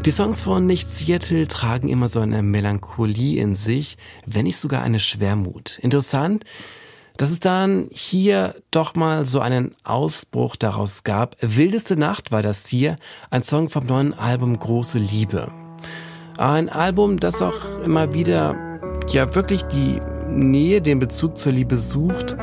Die Songs von Nicht Seattle tragen immer so eine Melancholie in sich, wenn nicht sogar eine Schwermut. Interessant, dass es dann hier doch mal so einen Ausbruch daraus gab. Wildeste Nacht war das hier, ein Song vom neuen Album Große Liebe. Ein Album, das auch immer wieder ja wirklich die Nähe, den Bezug zur Liebe sucht